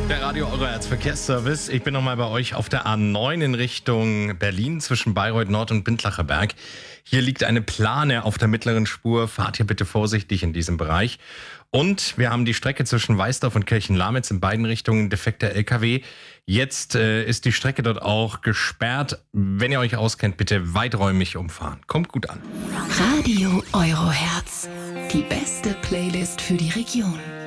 Der Radio Euro Verkehrsservice. Ich bin nochmal bei euch auf der A9 in Richtung Berlin zwischen Bayreuth Nord und Bindlacher Berg. Hier liegt eine Plane auf der mittleren Spur. Fahrt hier bitte vorsichtig in diesem Bereich. Und wir haben die Strecke zwischen Weißdorf und Kirchenlamitz in beiden Richtungen defekter LKW. Jetzt ist die Strecke dort auch gesperrt. Wenn ihr euch auskennt, bitte weiträumig umfahren. Kommt gut an. Radio Euro Herz. Die beste Playlist für die Region.